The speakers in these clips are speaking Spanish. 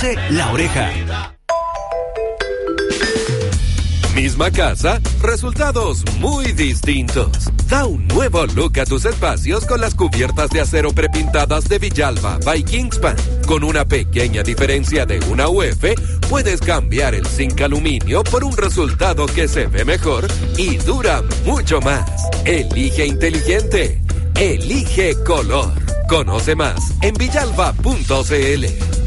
Produce La Oreja. Misma casa, resultados muy distintos. Da un nuevo look a tus espacios con las cubiertas de acero prepintadas de Villalba by Kingspan. Con una pequeña diferencia de una UF, puedes cambiar el zinc aluminio por un resultado que se ve mejor y dura mucho más. Elige inteligente. Elige color. Conoce más en villalba.cl.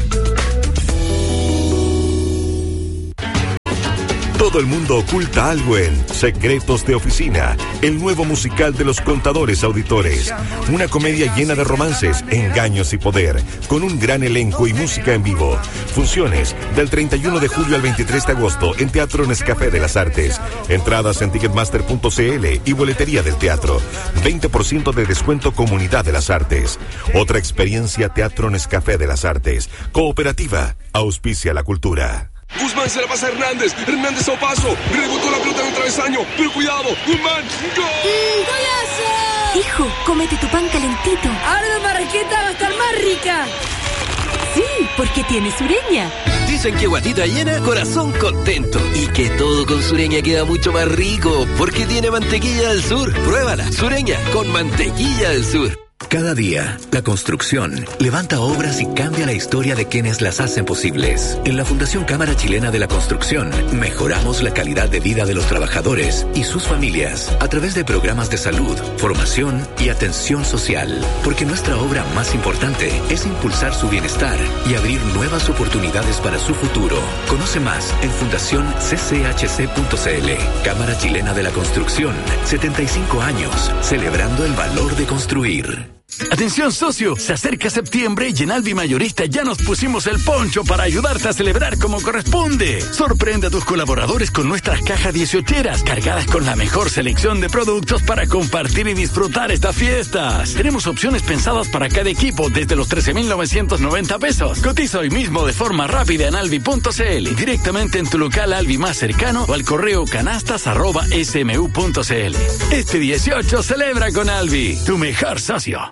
Todo el mundo oculta algo en Secretos de Oficina, el nuevo musical de los contadores auditores. Una comedia llena de romances, engaños y poder, con un gran elenco y música en vivo. Funciones del 31 de julio al 23 de agosto en Teatro Nescafé de las Artes. Entradas en ticketmaster.cl y boletería del teatro. 20% de descuento Comunidad de las Artes. Otra experiencia Teatro Nescafé de las Artes. Cooperativa, auspicia la cultura. Guzmán se la pasa a Hernández. Hernández a un paso. Rebotó la pelota en el travesaño. Pero cuidado. Guzmán. ¡Gol! ¡Golazo! Hijo, cómete tu pan calentito. Ahora la marraqueta va a estar más rica. Sí, porque tiene Sureña. Dicen que guatita llena, corazón contento. Y que todo con Sureña queda mucho más rico, porque tiene mantequilla del sur. Pruébala, Sureña, con mantequilla del sur. Cada día, la construcción levanta obras y cambia la historia de quienes las hacen posibles. En la Fundación Cámara Chilena de la Construcción, mejoramos la calidad de vida de los trabajadores y sus familias a través de programas de salud, formación y atención social. Porque nuestra obra más importante es impulsar su bienestar y abrir nuevas oportunidades para su futuro. Conoce más en fundacioncchc.cl. Cámara Chilena de la Construcción, 75 años, celebrando el valor de construir. Atención socio, se acerca septiembre y en Alvi Mayorista ya nos pusimos el poncho para ayudarte a celebrar como corresponde. Sorprende a tus colaboradores con nuestras cajas 18eras cargadas con la mejor selección de productos para compartir y disfrutar estas fiestas. Tenemos opciones pensadas para cada equipo desde los 13,990 pesos. Cotiza hoy mismo de forma rápida en alvi.cl, directamente en tu local Alvi más cercano o al correo canastas@smu.cl. Este 18 celebra con Alvi, tu mejor socio.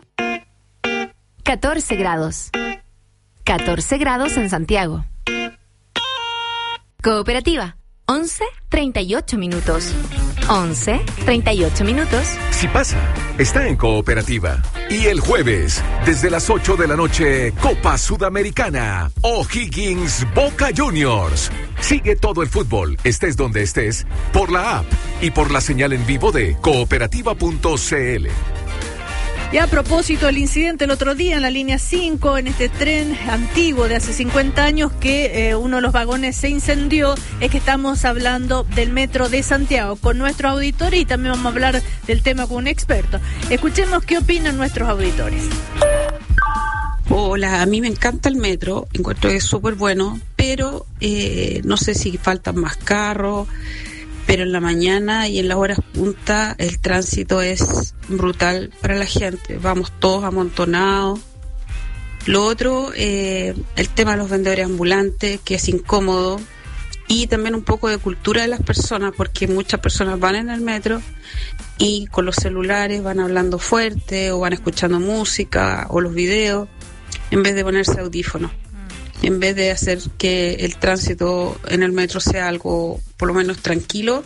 14 grados. 14 grados en Santiago. Cooperativa. 11:38 minutos. 11:38 minutos. Si pasa, está en Cooperativa. Y el jueves, desde las 8 de la noche, Copa Sudamericana. O'Higgins Boca Juniors. Sigue todo el fútbol, estés donde estés, por la app y por la señal en vivo de cooperativa.cl. Y a propósito del incidente el otro día en la línea 5, en este tren antiguo de hace 50 años que uno de los vagones se incendió, es que estamos hablando del metro de Santiago con nuestros auditores y también vamos a hablar del tema con un experto. Escuchemos qué opinan nuestros auditores. Hola, a mí me encanta el metro, encuentro que es súper bueno, pero no sé si faltan más carros. Pero en la mañana y en las horas punta el tránsito es brutal para la gente. Vamos todos amontonados. Lo otro, el tema de los vendedores ambulantes, que es incómodo. Y también un poco de cultura de las personas, porque muchas personas van en el metro y con los celulares van hablando fuerte o van escuchando música o los videos en vez de ponerse audífonos. En vez de hacer que el tránsito en el metro sea algo por lo menos tranquilo,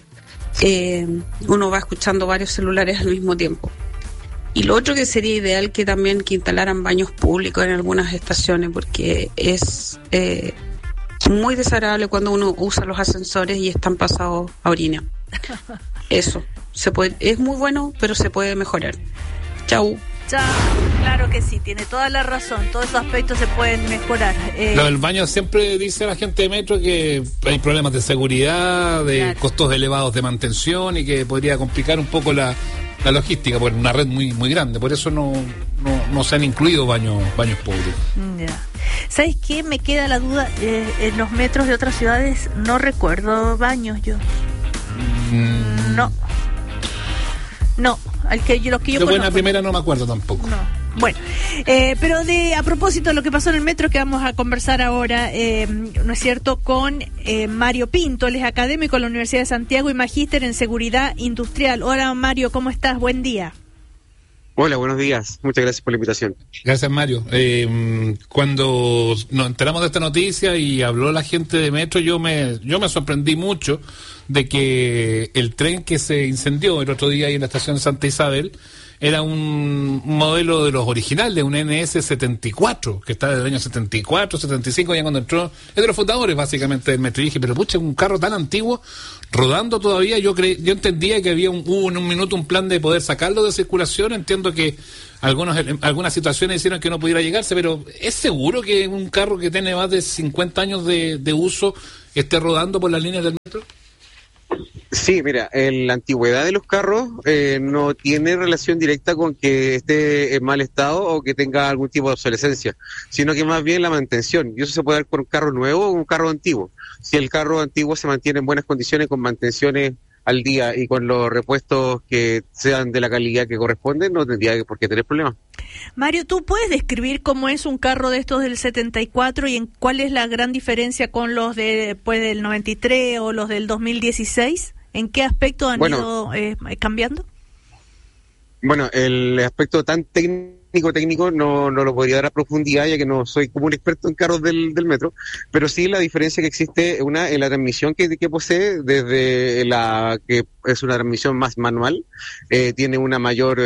uno va escuchando varios celulares al mismo tiempo. Y lo otro que sería ideal que también que instalaran baños públicos en algunas estaciones, porque es muy desagradable cuando uno usa los ascensores y están pasados a orina. Eso, es muy bueno, pero se puede mejorar. Chau. Chao, claro que sí, tiene toda la razón, todos esos aspectos se pueden mejorar. Lo del baño siempre dice la gente de metro que hay problemas de seguridad, de costos elevados de mantención y que podría complicar un poco la logística, porque es una red muy muy grande, por eso no se han incluido baños públicos. Ya. ¿Sabes qué? Me queda la duda, en los metros de otras ciudades no recuerdo baños yo. No, los que yo conozco. Buena primera no me acuerdo tampoco. No. Bueno, pero a propósito de lo que pasó en el metro, que vamos a conversar ahora, ¿no es cierto?, con Mario Pinto. Él es académico de la Universidad de Santiago y magíster en seguridad industrial. Hola Mario, ¿cómo estás? Buen día. Hola, buenos días. Muchas gracias por la invitación. Gracias, Mario. Cuando nos enteramos de esta noticia y habló la gente de Metro, yo me sorprendí mucho de que el tren que se incendió el otro día ahí en la estación de Santa Isabel era un modelo de los originales, un NS-74, que está desde el año 74, 75, ya cuando entró, es de los fundadores básicamente del Metro. Y dije, pero pucha, un carro tan antiguo, rodando todavía, yo entendía que hubo en un minuto un plan de poder sacarlo de circulación. Entiendo que algunas situaciones hicieron que no pudiera llegarse, pero ¿es seguro que un carro que tiene más de 50 años de uso esté rodando por las líneas del metro? Sí, mira, la antigüedad de los carros no tiene relación directa con que esté en mal estado o que tenga algún tipo de obsolescencia, sino que más bien la mantención. Y eso se puede dar por un carro nuevo o un carro antiguo. Si el carro antiguo se mantiene en buenas condiciones, con mantenciones al día y con los repuestos que sean de la calidad que corresponde, no tendría por qué tener problemas. Mario, ¿tú puedes describir cómo es un carro de estos del 74 y cuál es la gran diferencia con los del 93 o los del 2016? ¿En qué aspecto han ido cambiando? Bueno, el aspecto tan técnico no lo podría dar a profundidad, ya que no soy como un experto en carros del metro, pero sí la diferencia que existe en la transmisión que posee, desde la que es una transmisión más manual, tiene una mayor...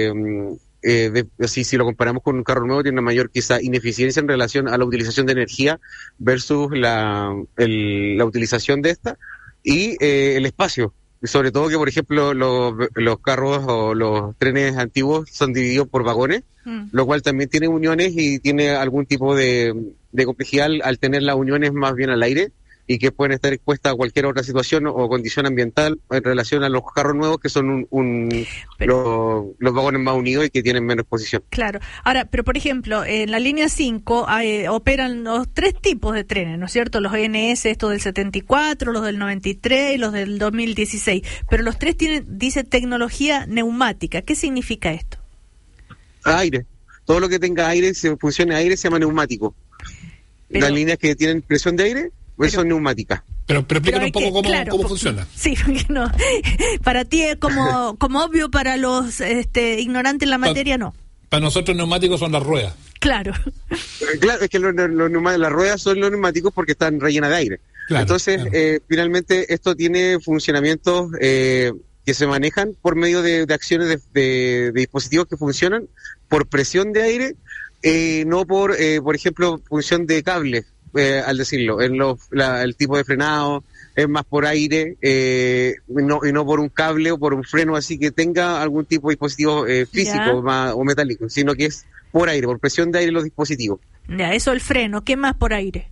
si lo comparamos con un carro nuevo, tiene una mayor quizá ineficiencia en relación a la utilización de energía versus la utilización de esta y el espacio. Sobre todo que, por ejemplo, los carros o los trenes antiguos son divididos por vagones, lo cual también tiene uniones y tiene algún tipo de complejidad al tener las uniones más bien al aire, y que pueden estar expuestas a cualquier otra situación o condición ambiental en relación a los carros nuevos, que son los vagones más unidos y que tienen menos exposición. Claro. Ahora, pero por ejemplo, en la línea 5 operan los 3 tipos de trenes, ¿no es cierto? Los NS, estos del 74, los del 93 y los del 2016. Pero los 3 dice tecnología neumática. ¿Qué significa esto? Aire. Todo lo que tenga aire, si funcione aire, se llama neumático. Las líneas que tienen presión de aire, son neumáticas. Pero explícanos un poco cómo funciona. Sí, porque no. Para ti es como obvio, para los ignorantes en la materia no. Para nosotros neumáticos son las ruedas. Claro. Claro, es que las ruedas son los neumáticos porque están rellenas de aire. Claro, entonces, claro. Finalmente esto tiene funcionamientos que se manejan por medio de acciones de dispositivos que funcionan por presión de aire, no por ejemplo, función de cable. Al decirlo, el tipo de frenado es más por aire, y no por un cable o por un freno así que tenga algún tipo de dispositivo físico o metálico, sino que es por aire, por presión de aire los dispositivos. Ya, eso el freno, ¿qué más por aire?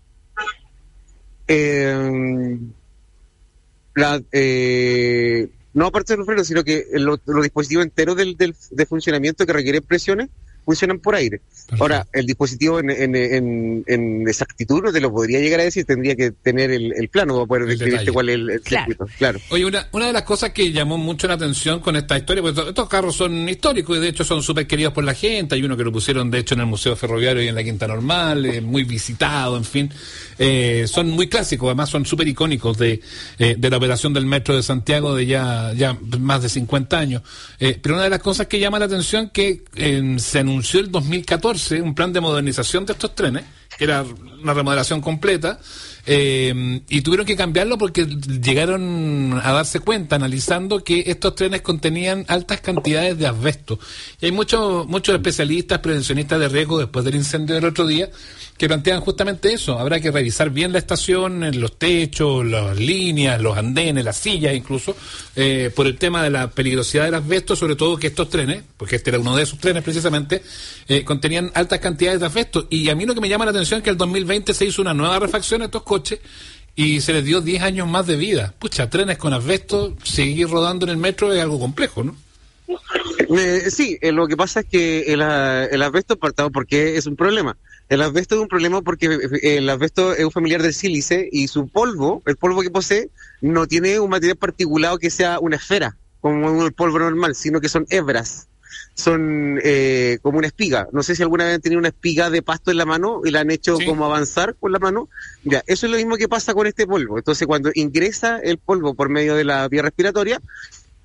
No aparte de los frenos, sino que los dispositivos enteros de funcionamiento que requieren presiones funcionan por aire. Perfecto. Ahora, el dispositivo en exactitud no te lo podría llegar a decir, tendría que tener el plano para poder describirte cuál es el circuito. Claro. Oye, una de las cosas que llamó mucho la atención con esta historia, porque estos carros son históricos y de hecho son súper queridos por la gente. Hay uno que lo pusieron de hecho en el Museo Ferroviario y en la Quinta Normal, muy visitado, en fin. Son muy clásicos, además son súper icónicos de la operación del Metro de Santiago de ya más de 50 años. Pero una de las cosas que llama la atención que se anunció el 2014 un plan de modernización de estos trenes, que era una remodelación completa, y tuvieron que cambiarlo porque llegaron a darse cuenta, analizando que estos trenes contenían altas cantidades de asbesto. Y hay muchos especialistas, prevencionistas de riesgo después del incendio del otro día, que plantean justamente eso. Habrá que revisar bien la estación, los techos, las líneas, los andenes, las sillas incluso, por el tema de la peligrosidad del asbesto, sobre todo que estos trenes, porque este era uno de esos trenes precisamente, contenían altas cantidades de asbesto. Y a mí lo que me llama la atención es que el 2020 se hizo una nueva refacción a estos coches y se les dio 10 años más de vida. Pucha, trenes con asbesto, seguir rodando en el metro es algo complejo, ¿no? Sí, lo que pasa es que el asbesto, porque es un problema. El asbesto es un problema porque el asbesto es un familiar del sílice y su polvo, el polvo que posee, no tiene un material particulado que sea una esfera, como el polvo normal, sino que son hebras. Son como una espiga. No sé si alguna vez han tenido una espiga de pasto en la mano y la han hecho como avanzar con la mano. Ya, eso es lo mismo que pasa con este polvo. Entonces, cuando ingresa el polvo por medio de la vía respiratoria,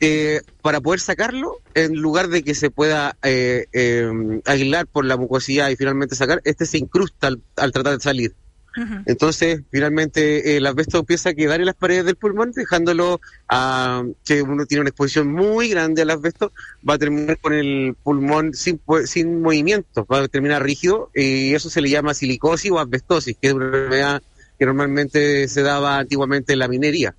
para poder sacarlo, en lugar de que se pueda aislar por la mucosidad y finalmente sacar, se incrusta al tratar de salir. Uh-huh. Entonces, finalmente, el asbesto empieza a quedar en las paredes del pulmón, dejándolo que uno tiene una exposición muy grande al asbesto, va a terminar con el pulmón sin movimiento, va a terminar rígido, y eso se le llama silicosis o asbestosis, que es una enfermedad que normalmente se daba antiguamente en la minería.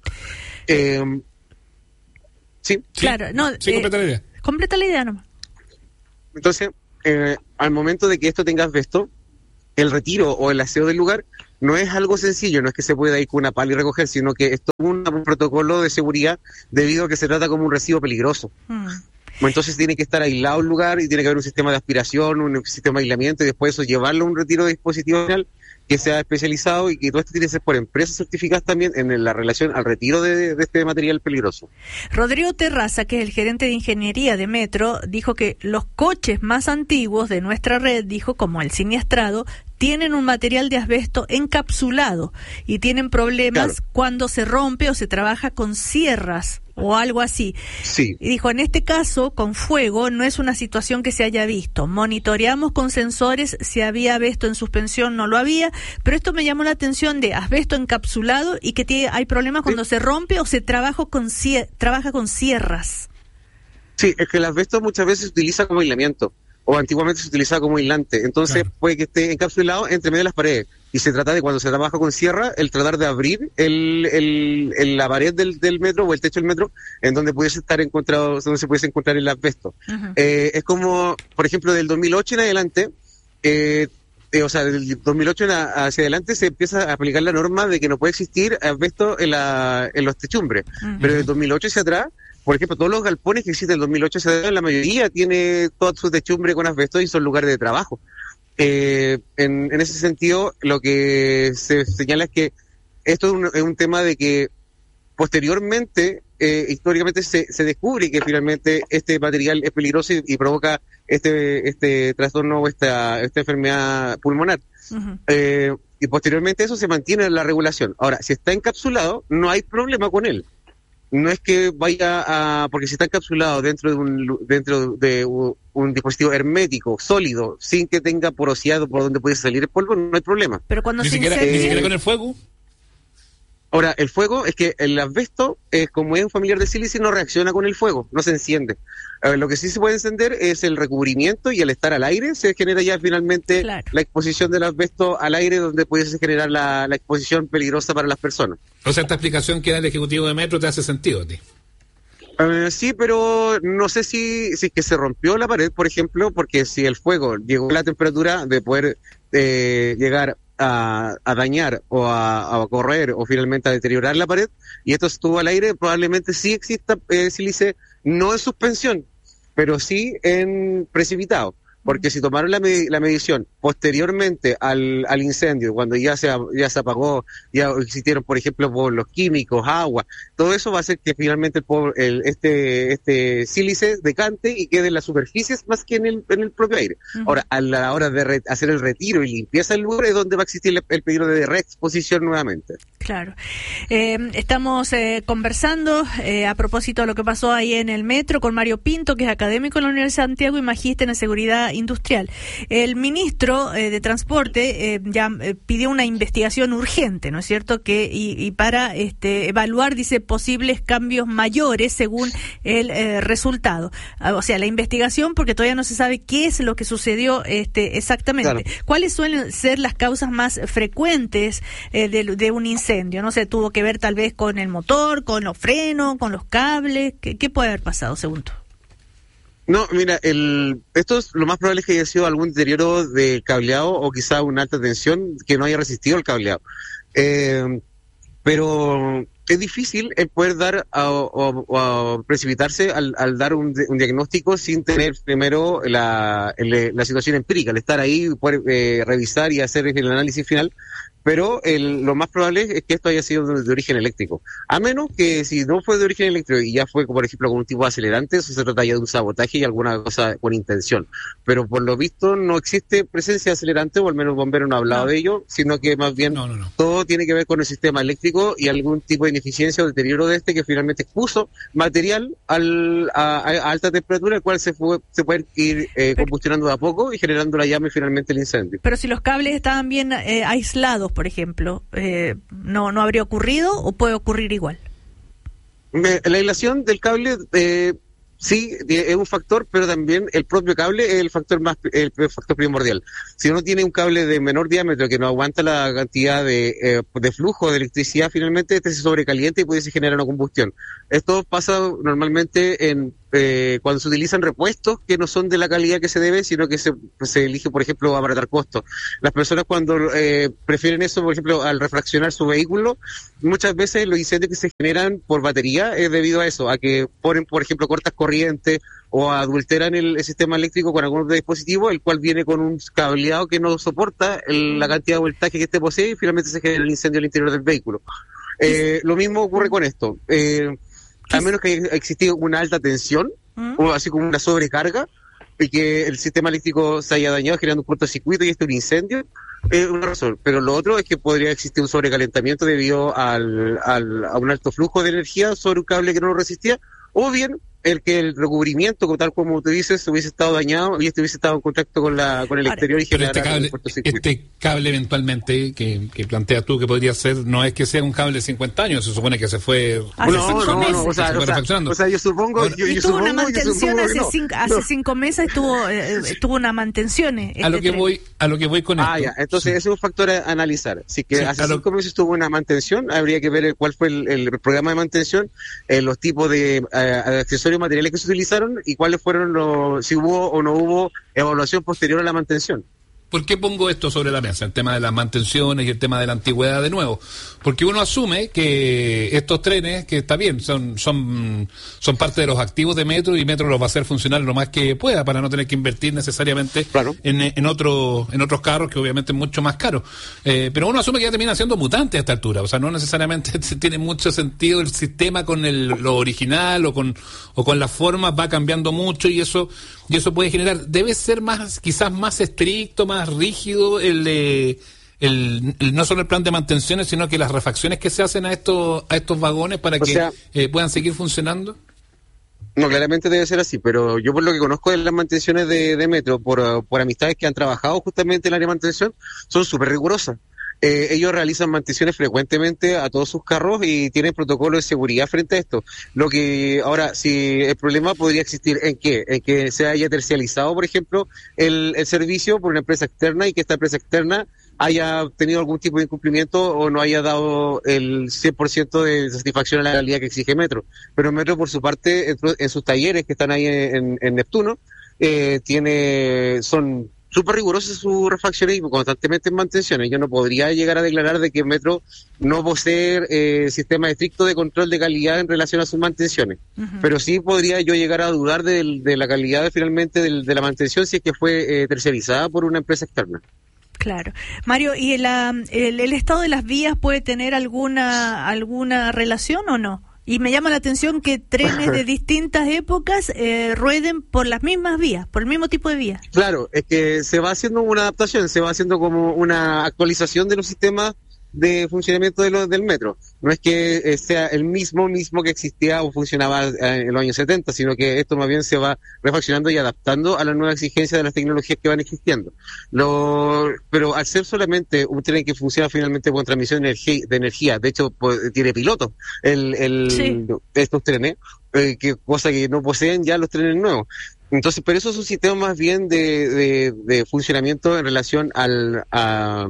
Sí, claro, no, completa la idea. Completa la idea nomás. Entonces, al momento de que esto tenga asbesto, el retiro o el aseo del lugar no es algo sencillo, no es que se pueda ir con una pala y recoger, sino que es todo un protocolo de seguridad debido a que se trata como un residuo peligroso. Entonces tiene que estar aislado el lugar y tiene que haber un sistema de aspiración, un sistema de aislamiento y después eso llevarlo a un retiro de dispositivo final que sea especializado y que todo esto tiene que ser por empresas certificadas también en la relación al retiro de este material peligroso. Rodrigo Terraza, que es el gerente de ingeniería de Metro, dijo que los coches más antiguos de nuestra red, como el siniestrado, tienen un material de asbesto encapsulado y tienen problemas cuando se rompe o se trabaja con sierras o algo así. Sí. Y dijo, en este caso, con fuego, no es una situación que se haya visto. Monitoreamos con sensores si había asbesto en suspensión, no lo había, pero esto me llamó la atención de asbesto encapsulado y que hay problemas cuando se rompe o se trabaja con sierras. Sí, es que el asbesto muchas veces se utiliza como aislamiento, o antiguamente se utilizaba como aislante, entonces puede que esté encapsulado entre medio de las paredes, y se trata de cuando se trabaja con sierra, el tratar de abrir la pared del metro o el techo del metro, en donde pudiese estar encontrado, donde se pudiese encontrar el asbesto. Uh-huh. Es como, por ejemplo, del 2008 en adelante, del 2008 hacia adelante se empieza a aplicar la norma de que no puede existir asbesto en los techumbres, uh-huh. Pero del 2008 hacia atrás, por ejemplo, todos los galpones que existen en 2008, la mayoría tiene toda su techumbre con asbesto y son lugares de trabajo. En ese sentido, lo que se señala es que esto es un tema de que posteriormente, históricamente se descubre que finalmente este material es peligroso y provoca este trastorno o esta enfermedad pulmonar. Uh-huh. Y posteriormente eso se mantiene en la regulación. Ahora, si está encapsulado, no hay problema con él. No es que vaya porque si está encapsulado dentro de un dispositivo hermético, sólido, sin que tenga porosidad por donde puede salir el polvo, no hay problema. Pero cuando ni siquiera con el fuego. Ahora, el fuego es que el asbesto, como es un familiar de sílice, no reacciona con el fuego, no se enciende. Lo que sí se puede encender es el recubrimiento y al estar al aire se genera ya finalmente la exposición del asbesto al aire, donde pudiese generar la exposición peligrosa para las personas. O sea, esta explicación que da el ejecutivo de Metro te hace sentido a ti. Sí, pero no sé si es que se rompió la pared, por ejemplo, porque si el fuego llegó a la temperatura de poder llegar a dañar o a correr o finalmente a deteriorar la pared, y esto estuvo al aire, probablemente sí exista sílice, no en suspensión, pero sí en precipitado. Porque si tomaron la medición posteriormente al incendio, cuando ya se apagó, ya existieron, por ejemplo, los químicos, agua, todo eso va a hacer que finalmente este sílice decante y quede en las superficies más que en el propio aire. Uh-huh. Ahora, a la hora de hacer el retiro y limpieza del lugar es donde va a existir el peligro de reexposición nuevamente. Claro. Estamos conversando a propósito de lo que pasó ahí en el metro con Mario Pinto, que es académico en la Universidad de Santiago y magíster en seguridad industrial. El ministro de Transporte ya pidió una investigación urgente, ¿no es cierto? Y para evaluar, dice, posibles cambios mayores según el resultado. O sea, la investigación, porque todavía no se sabe qué es lo que sucedió exactamente. Claro. ¿Cuáles suelen ser las causas más frecuentes de un incendio? No sé, tuvo que ver tal vez con el motor, con los frenos, con los cables. ¿Qué puede haber pasado, según tú? No, mira, esto es lo más probable es que haya sido algún deterioro del cableado o quizá una alta tensión que no haya resistido el cableado. Pero es difícil el poder dar o precipitarse al dar un diagnóstico sin tener primero la situación empírica, al estar ahí, poder revisar y hacer el análisis final. pero lo más probable es que esto haya sido de origen eléctrico. A menos que si no fue de origen eléctrico y ya fue, por ejemplo, con un tipo de acelerante, eso se trata ya de un sabotaje y alguna cosa con intención. Pero por lo visto no existe presencia de acelerante, o al menos el bombero no ha hablado de ello, sino que más bien todo tiene que ver con el sistema eléctrico y algún tipo de ineficiencia o deterioro de este que finalmente expuso material a alta temperatura, el cual se puede ir combustionando de a poco y generando la llama y finalmente el incendio. Pero si los cables estaban bien aislados, por ejemplo, ¿no habría ocurrido o puede ocurrir igual? La aislación del cable sí es un factor, pero también el propio cable es el factor primordial. Si uno tiene un cable de menor diámetro que no aguanta la cantidad de flujo de electricidad, finalmente este se sobrecalienta y puede generar una combustión. Esto pasa normalmente cuando se utilizan repuestos que no son de la calidad que se debe, sino que se elige, por ejemplo, abaratar costos. Las personas cuando prefieren eso, por ejemplo, al refraccionar su vehículo, muchas veces los incendios que se generan por batería es debido a eso, a que ponen, por ejemplo, cortas corrientes o adulteran el sistema eléctrico con algún dispositivo, el cual viene con un cableado que no soporta la cantidad de voltaje que este posee y finalmente se genera el incendio al interior del vehículo. Lo mismo ocurre con esto. A menos que haya existido una alta tensión, o así como una sobrecarga, y que el sistema eléctrico se haya dañado generando un cortocircuito y un incendio, es una razón. Pero lo otro es que podría existir un sobrecalentamiento debido a un alto flujo de energía sobre un cable que no lo resistía, o bien el que el recubrimiento, tal como tú dices, hubiese estado dañado y hubiese estado en contacto con el exterior y generara un cortocircuito. Este cable eventualmente que planteas tú que podría ser, no es que sea un cable de 50 años, se supone que se fue refaccionando. O sea, yo supongo... Bueno, y tuvo una mantención hace 5 meses, tuvo una mantención. A lo que voy con esto. Ya, entonces ese es un factor a analizar. Así que hace 5 meses tuvo una mantención, habría que ver cuál fue el programa de mantención, los tipos de accesorios materiales que se utilizaron y cuáles fueron si hubo o no hubo evaluación posterior a la mantención. ¿Por qué pongo esto sobre la mesa? El tema de las mantenciones y el tema de la antigüedad de nuevo. Porque uno asume que estos trenes, que está bien, son parte de los activos de Metro y Metro los va a hacer funcionar lo más que pueda para no tener que invertir necesariamente en otros carros que obviamente es mucho más caro. Pero uno asume que ya termina siendo mutante a esta altura. O sea, no necesariamente tiene mucho sentido el sistema con lo original o con las formas, va cambiando mucho y eso puede generar, debe ser quizás más estricto, más rígido no solo el plan de mantenciones, sino que las refacciones que se hacen a estos vagones para puedan seguir funcionando. No, claramente debe ser así, pero yo por lo que conozco de las mantenciones de Metro, por amistades que han trabajado justamente en el área de mantención, son súper rigurosas. Ellos realizan mantenciones frecuentemente a todos sus carros y tienen protocolos de seguridad frente a esto. Ahora, si el problema podría existir en que se haya tercializado, por ejemplo, el servicio por una empresa externa y que esta empresa externa haya tenido algún tipo de incumplimiento o no haya dado el 100% de satisfacción a la calidad que exige Metro. Pero Metro, por su parte, en sus talleres que están ahí en Neptuno, son súper rigurosas sus refacciones y constantemente en mantenciones. Yo no podría llegar a declarar de que Metro no posee sistema estricto de control de calidad en relación a sus mantenciones. Pero sí podría yo llegar a dudar de la calidad finalmente de la mantención si es que fue tercerizada por una empresa externa. Claro. Mario, ¿y el estado de las vías puede tener alguna relación o no? Y me llama la atención que trenes de distintas épocas rueden por las mismas vías, por el mismo tipo de vías. Claro, es que se va haciendo una adaptación, se va haciendo como una actualización de los sistemas de funcionamiento del metro. No es que sea el mismo que existía o funcionaba en los años 70, sino que esto más bien se va refaccionando y adaptando a la nueva exigencia de las tecnologías que van existiendo. Pero al ser solamente un tren que funciona finalmente con transmisión de energía, de hecho tiene pilotos estos trenes, cosa que no poseen ya los trenes nuevos. Entonces, pero eso es un sistema más bien de funcionamiento en relación a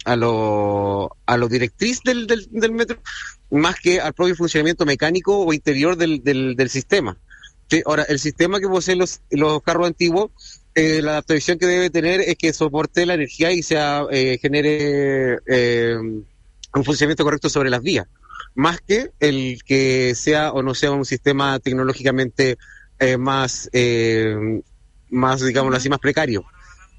lo directriz del metro, más que al propio funcionamiento mecánico o interior del sistema. ¿Sí? Ahora, el sistema que poseen los carros antiguos, la adaptación que debe tener es que soporte la energía y genere un funcionamiento correcto sobre las vías, más que el que sea o no sea un sistema tecnológicamente más digámoslo así, más precario.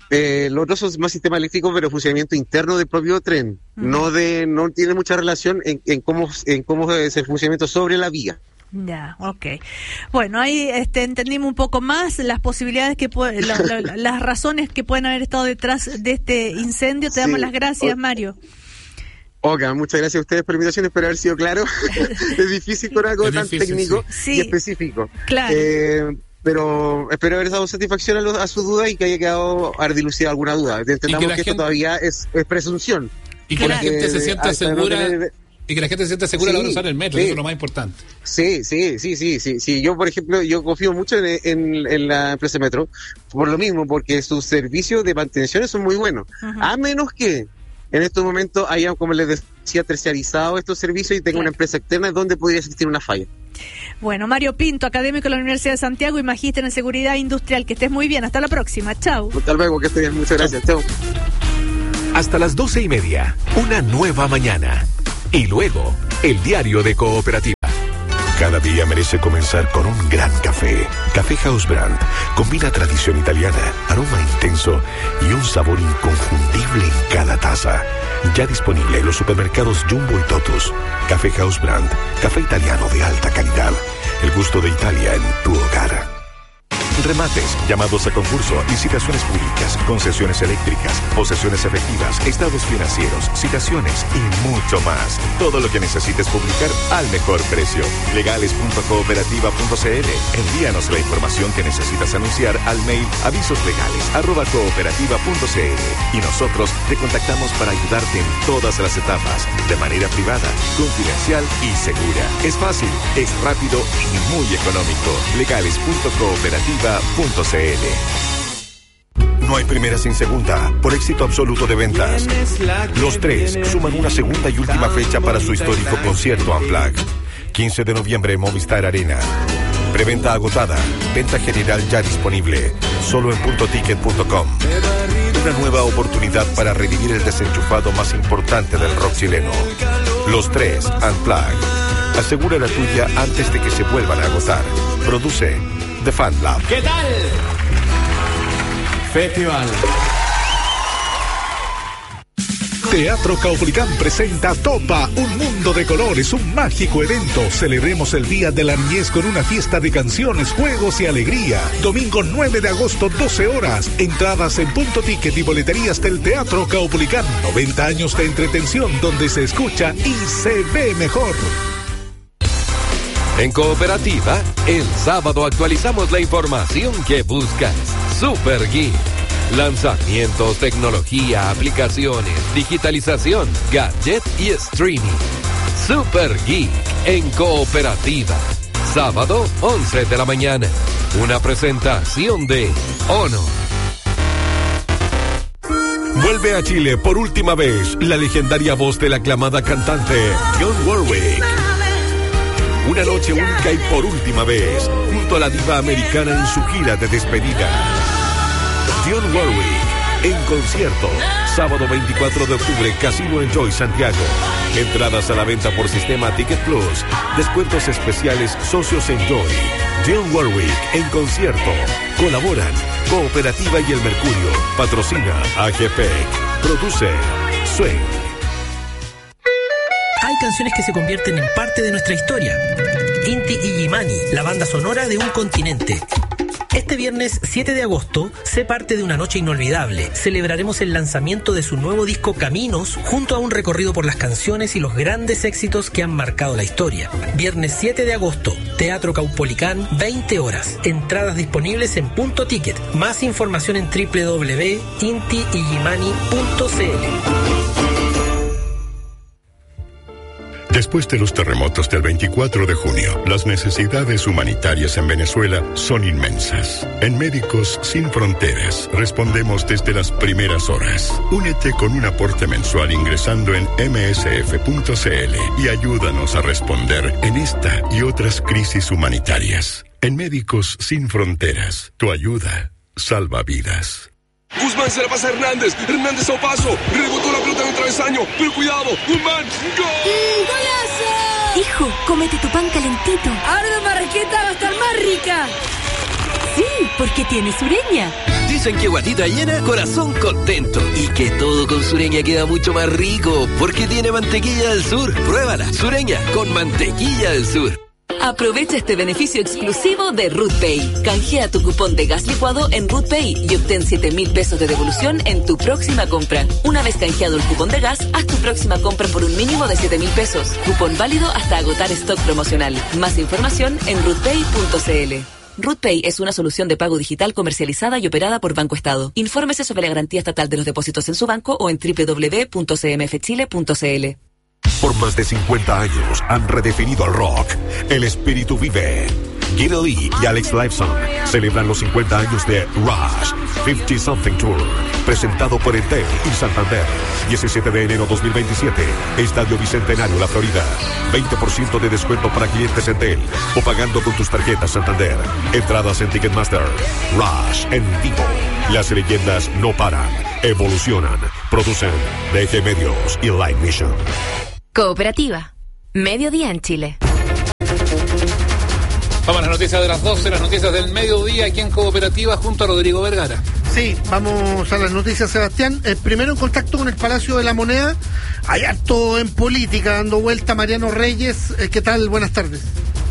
Los otros son más sistemas eléctricos, pero funcionamiento interno del propio tren. No tiene mucha relación en cómo es el funcionamiento sobre la vía. Ya, okay. Bueno, ahí entendimos un poco más las posibilidades que las razones que pueden haber estado detrás de este incendio. Te damos las gracias, Mario. Muchas gracias a ustedes por la invitación, espero haber sido claro. Es difícil con algo tan técnico y específico. Claro. Pero espero haber dado satisfacción a su duda y que haya quedado dilucidado alguna duda. Entendamos que esto todavía es presunción. Y que la gente se sienta segura. Y que la gente se sienta segura a la hora de usar el metro, eso es lo más importante. Sí. Yo, por ejemplo, confío mucho en la empresa Metro, por lo mismo, porque sus servicios de mantención son muy buenos. A menos que en estos momentos haya, como les decía, terciarizado estos servicios y tenga una empresa externa donde podría existir una falla. Bueno, Mario Pinto, académico de la Universidad de Santiago y magíster en seguridad industrial. Que estés muy bien, hasta la próxima, chao. Hasta luego, que estés bien, muchas gracias, chao. Hasta las 12:30, una nueva mañana. Y luego, el diario de Cooperativa. Cada día merece comenzar con un gran café. Café House Brand combina tradición italiana, aroma intenso y un sabor inconfundible en cada taza. Ya disponible en los supermercados Jumbo y Totus. Café House Brand, café italiano de alta calidad. El gusto de Italia en tu hogar. Remates, llamados a concurso, licitaciones públicas, concesiones eléctricas, posesiones efectivas, estados financieros, citaciones y mucho más. Todo lo que necesites publicar al mejor precio. Legales.cooperativa.cl. Envíanos la información que necesitas anunciar al mail avisoslegales@cooperativa.cl y nosotros te contactamos para ayudarte en todas las etapas, de manera privada, confidencial y segura. Es fácil, es rápido y muy económico. Legales.cooperativa.cl. No hay primera sin segunda, por éxito absoluto de ventas. Los Tres suman una segunda y última fecha para su histórico concierto Unplugged. 15 de noviembre en Movistar Arena. Preventa agotada, venta general ya disponible, solo en puntoticket.com. Una nueva oportunidad para revivir el desenchufado más importante del rock chileno. Los Tres Unplugged. Asegura la tuya antes de que se vuelvan a agotar. Produce The Fan Lab. ¿Qué tal? Festival. Teatro Caupolicán presenta Topa, un mundo de colores, un mágico evento. Celebremos el Día de la Niñez con una fiesta de canciones, juegos y alegría. Domingo 9 de agosto, 12 horas. Entradas en Punto Ticket y boleterías del Teatro Caupolicán. 90 años de entretención donde se escucha y se ve mejor. En Cooperativa, el sábado actualizamos la información que buscas. Super Geek. Lanzamientos, tecnología, aplicaciones, digitalización, gadget y streaming. Super Geek en Cooperativa. Sábado, 11 de la mañana. Una presentación de Ono. Vuelve a Chile por última vez la legendaria voz de la aclamada cantante Dionne Warwick. Una noche única y por última vez, junto a la diva americana en su gira de despedida. Dionne Warwick, en concierto, sábado 24 de octubre, Casino Enjoy Santiago. Entradas a la venta por sistema Ticket Plus. Descuentos especiales Socios Enjoy. Dionne Warwick, en concierto. Colaboran Cooperativa y El Mercurio. Patrocina AGP. Produce Swing. Hay canciones que se convierten en parte de nuestra historia. Inti Illimani, la banda sonora de un continente. Este viernes 7 de agosto, sé parte de una noche inolvidable. Celebraremos el lanzamiento de su nuevo disco Caminos, junto a un recorrido por las canciones y los grandes éxitos que han marcado la historia. Viernes 7 de agosto, Teatro Caupolicán, 20 horas. Entradas disponibles en Punto Ticket. Más información en www.intiillimani.cl. Después de los terremotos del 24 de junio, las necesidades humanitarias en Venezuela son inmensas. En Médicos Sin Fronteras respondemos desde las primeras horas. Únete con un aporte mensual ingresando en msf.cl y ayúdanos a responder en esta y otras crisis humanitarias. En Médicos Sin Fronteras, tu ayuda salva vidas. Guzmán se la pasa a Hernández. Hernández a paso. Rebotó la pelota en el travesaño. Pero cuidado. Guzmán. ¡Gol! ¡Golazo! Hijo, cómete tu pan calentito. Ahora la marraqueta va a estar más rica. Sí, porque tiene Sureña. Dicen que guatita llena, corazón contento. Y que todo con Sureña queda mucho más rico, porque tiene mantequilla del sur. Pruébala, Sureña, con mantequilla del sur. Aprovecha este beneficio exclusivo de RootPay. Canjea tu cupón de gas licuado en RootPay y obtén 7,000 pesos de devolución en tu próxima compra. Una vez canjeado el cupón de gas, haz tu próxima compra por un mínimo de 7,000 pesos. Cupón válido hasta agotar stock promocional. Más información en rootpay.cl. RootPay es una solución de pago digital comercializada y operada por Banco Estado. Infórmese sobre la garantía estatal de los depósitos en su banco o en www.cmfchile.cl. Por más de 50 años han redefinido el rock. El espíritu vive. Guido Lee y Alex Lifeson celebran los 50 años de Rush 50 Something Tour, presentado por Entel y Santander. 17 de enero 2027, Estadio Bicentenario, La Florida. 20% de descuento para clientes Entel o pagando con tus tarjetas Santander. Entradas en Ticketmaster. Rush en vivo. Las leyendas no paran, evolucionan. Producen DG Medios y Live Mission. Cooperativa. Mediodía en Chile. Vamos a las noticias de las 12, las noticias del mediodía aquí en Cooperativa junto a Rodrigo Vergara. Sí, vamos a las noticias, Sebastián. Primero en contacto con el Palacio de la Moneda. Hay harto en política dando vuelta. Mariano Reyes, ¿qué tal? Buenas tardes.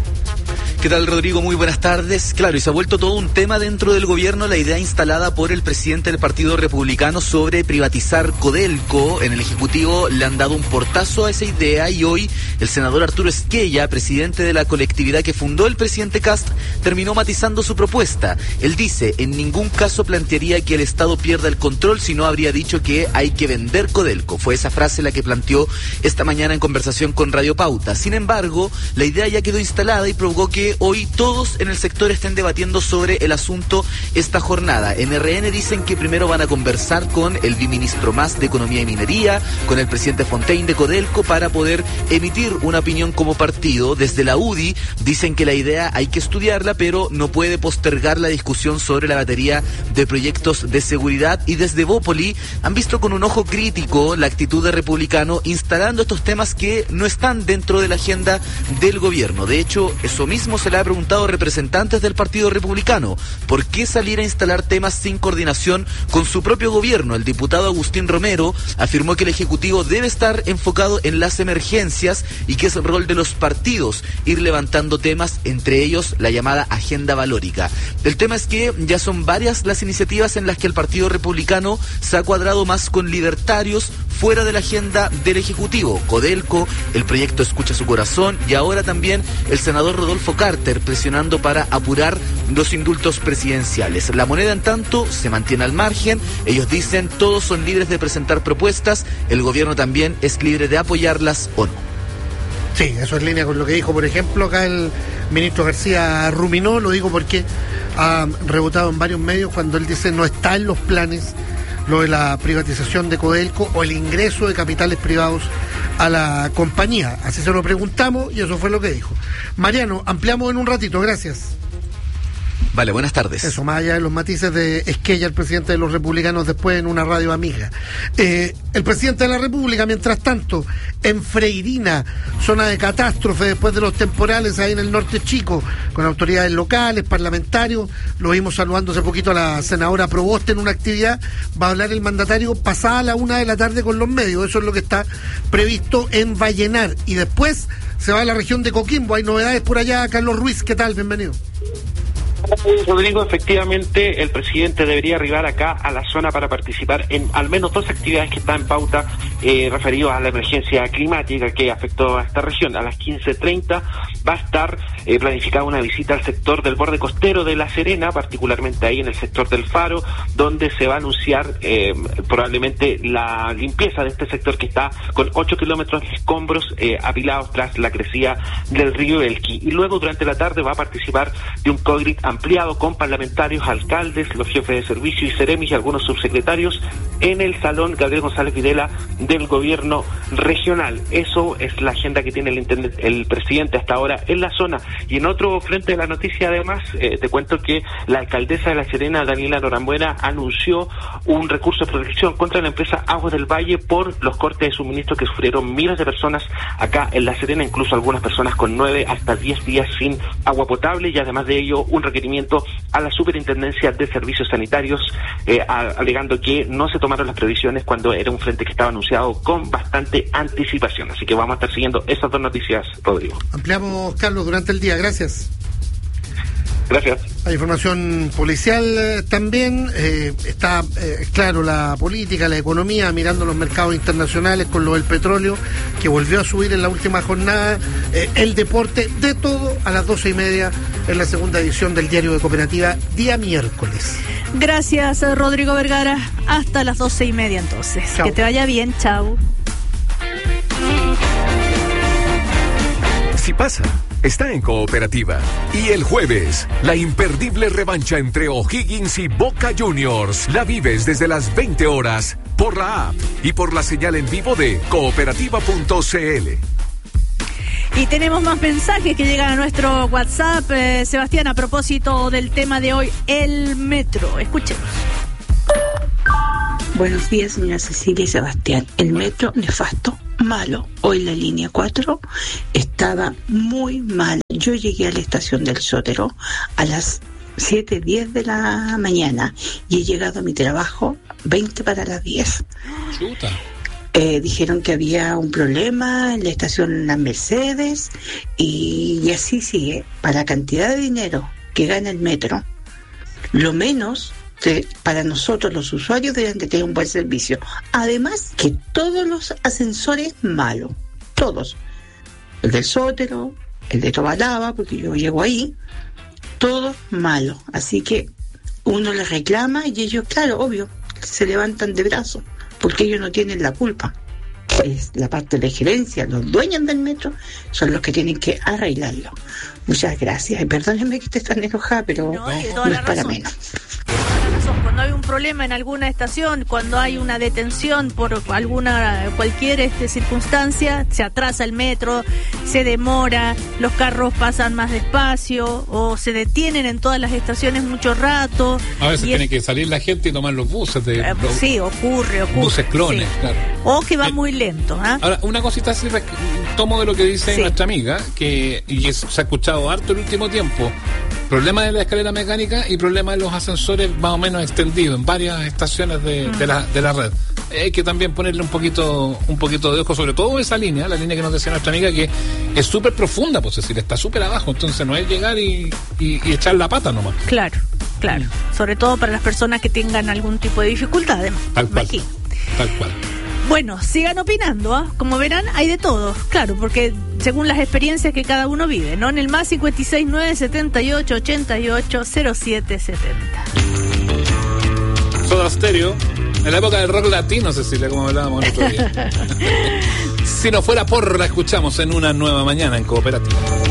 ¿Qué tal, Rodrigo? Muy buenas tardes. Claro, y se ha vuelto todo un tema dentro del gobierno la idea instalada por el presidente del Partido Republicano sobre privatizar Codelco. En el Ejecutivo le han dado un portazo a esa idea y hoy el senador Arturo Esquella, presidente de la colectividad que fundó el presidente Kast, terminó matizando su propuesta. Él dice, en ningún caso plantearía que el Estado pierda el control, sino habría dicho que hay que vender Codelco. Fue esa frase la que planteó esta mañana en conversación con Radio Pauta. Sin embargo, la idea ya quedó instalada y provocó que hoy todos en el sector estén debatiendo sobre el asunto esta jornada. En RN dicen que primero van a conversar con el viceministro Mas de Economía y Minería, con el presidente Fontaine de Codelco para poder emitir una opinión como partido. Desde la UDI dicen que la idea hay que estudiarla, pero no puede postergar la discusión sobre la batería de proyectos de seguridad. Y desde Bópoli han visto con un ojo crítico la actitud de Republicano instalando estos temas que no están dentro de la agenda del gobierno. De hecho, eso mismo se le ha preguntado a representantes del Partido Republicano. ¿Por qué salir a instalar temas sin coordinación con su propio gobierno? El diputado Agustín Romero afirmó que el Ejecutivo debe estar enfocado en las emergencias y que es el rol de los partidos ir levantando temas, entre ellos la llamada agenda valórica. El tema es que ya son varias las iniciativas en las que el Partido Republicano se ha cuadrado más con libertarios fuera de la agenda del Ejecutivo. Codelco, el proyecto Escucha su Corazón y ahora también el senador Rodolfo Carter presionando para apurar los indultos presidenciales. La Moneda, en tanto, se mantiene al margen. Ellos dicen todos son libres de presentar propuestas, el gobierno también es libre de apoyarlas o no. Sí, eso es línea con lo que dijo, por ejemplo, acá el ministro García Ruminó. Lo digo porque ha rebotado en varios medios cuando él dice no está en los planes lo de la privatización de Codelco o el ingreso de capitales privados a la compañía. Así se lo preguntamos y eso fue lo que dijo. Mariano, ampliamos en un ratito, gracias. Vale, buenas tardes. Eso, más allá de los matices de Esquella, el presidente de los republicanos, después en una radio amiga. El presidente de la República, mientras tanto, en Freirina, zona de catástrofe después de los temporales ahí en el norte chico, con autoridades locales, parlamentarios. Lo vimos saludando hace poquito a la senadora Proboste en una actividad. Va a hablar el mandatario pasada la 1 de la tarde con los medios. Eso es lo que está previsto en Vallenar. Y después se va a la región de Coquimbo. Hay novedades por allá. Carlos Ruiz, ¿qué tal? Bienvenido. Rodrigo, efectivamente el presidente debería arribar acá a la zona para participar en al menos 2 actividades que están en pauta referidas a la emergencia climática que afectó a esta región. A las 15:30 va a estar planificada una visita al sector del borde costero de La Serena, particularmente ahí en el sector del Faro, donde se va a anunciar probablemente la limpieza de este sector que está con 8 kilómetros de escombros apilados tras la crecida del río Elqui. Y luego durante la tarde va a participar de un COGRIT ampliado con parlamentarios, alcaldes, los jefes de servicio y seremis y algunos subsecretarios en el Salón Gabriel González Videla del gobierno regional. Eso es la agenda que tiene el presidente hasta ahora en la zona. Y en otro frente de la noticia, además, te cuento que la alcaldesa de La Serena, Daniela Norambuena, anunció un recurso de protección contra la empresa Aguas del Valle por los cortes de suministro que sufrieron miles de personas acá en La Serena, incluso algunas personas con 9 hasta 10 días sin agua potable, y además de ello un requerimiento a la Superintendencia de Servicios Sanitarios, alegando que no se tomaron las previsiones cuando era un frente que estaba anunciado con bastante anticipación. Así que vamos a estar siguiendo esas dos noticias, Rodrigo. Ampliamos, Carlos, durante el día. Gracias. Gracias. Hay información policial también. Está, claro, la política, la economía, mirando los mercados internacionales con lo del petróleo, que volvió a subir en la última jornada. El deporte, de todo, a las 12:30 en la segunda edición del Diario de Cooperativa, día miércoles. Gracias, Rodrigo Vergara. Hasta las 12:30 entonces. Chau. Que te vaya bien, chau. Si pasa, está en Cooperativa. Y el jueves, la imperdible revancha entre O'Higgins y Boca Juniors. La vives desde las 20 horas por la app y por la señal en vivo de cooperativa.cl. Y tenemos más mensajes que llegan a nuestro WhatsApp, Sebastián, a propósito del tema de hoy, el metro. Escuchemos. Buenos días, señora Cecilia y Sebastián. El metro nefasto, malo. Hoy la línea 4 estaba muy mal. Yo llegué a la estación del Sótero a las 7:10 de la mañana y he llegado a mi trabajo 20 para las 10. Chuta. Dijeron que había un problema en la estación Las Mercedes y así sigue. Para la cantidad de dinero que gana el metro, lo menos para nosotros los usuarios deben de tener un buen servicio. Además que todos los ascensores malos, todos, el del Sótero, el de Tobalaba, porque yo llego ahí, todos malos. Así que uno les reclama y ellos, claro, obvio, se levantan de brazos, porque ellos no tienen la culpa. Es la parte de gerencia, los dueños del metro son los que tienen que arreglarlo. Muchas gracias y perdónenme que esté tan enojada, pero no es para menos. Cuando hay un problema en alguna estación, cuando hay una detención por cualquier circunstancia, se atrasa el metro, se demora, los carros pasan más despacio o se detienen en todas las estaciones mucho rato. A veces tiene que salir la gente y tomar los buses. Sí, ocurre. Buses clones, sí. Claro. O que va muy lento. Ahora, una cosita así, tomo de lo que dice nuestra amiga, se ha escuchado harto el último tiempo. Problema de la escalera mecánica y problema de los ascensores más o menos extendidos en varias estaciones de la red. Hay que también ponerle un poquito de ojo, sobre todo esa línea, la línea que nos decía nuestra amiga, que es súper profunda, pues es decir, está súper abajo, entonces no es llegar y echar la pata nomás. Claro. Sobre todo para las personas que tengan algún tipo de dificultad. Tal cual. Bueno, sigan opinando, Como verán, hay de todo, claro, porque según las experiencias que cada uno vive, ¿no? En el más 569 78 88 0770. Soda Stereo, en la época del rock latino, Cecilia, como hablábamos el otro día. Si no fuera por, la escuchamos en una nueva mañana en Cooperativa.